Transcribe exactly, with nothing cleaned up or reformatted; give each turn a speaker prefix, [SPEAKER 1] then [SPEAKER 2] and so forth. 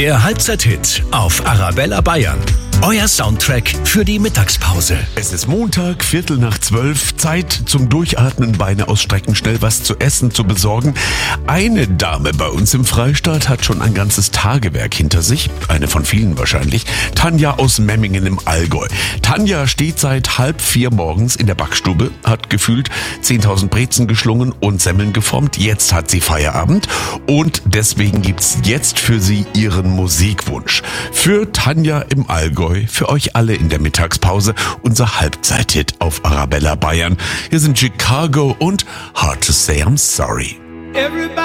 [SPEAKER 1] Der Halbzeit-Hit auf Arabella Bayern. Euer Soundtrack für die Mittagspause.
[SPEAKER 2] Es ist Montag, Viertel nach zwölf, Zeit zum Durchatmen, Beine ausstrecken, schnell was zu essen zu besorgen. Eine Dame bei uns im Freistaat hat schon ein ganzes Tagewerk hinter sich, eine von vielen wahrscheinlich, Tanja aus Memmingen im Allgäu. Tanja steht seit halb vier morgens in der Backstube, hat gefühlt zehntausend Brezen geschlungen und Semmeln geformt. Jetzt hat sie Feierabend und deswegen gibt's jetzt für sie ihren Musikwunsch. Für Tanja im Allgäu, für euch alle in der Mittagspause, unser Halbzeit-Hit auf Arabella Bayern. Hier sind Chicago und Hard to Say I'm Sorry.